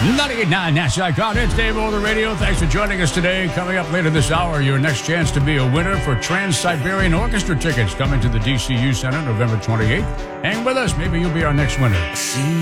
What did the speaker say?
98.9 National Icon. It's Dave over the radio. Thanks for joining us today. Coming up later this hour, your next chance to be a winner for Trans-Siberian Orchestra tickets coming to the DCU Center November 28th. Hang with us. Maybe you'll be our next winner.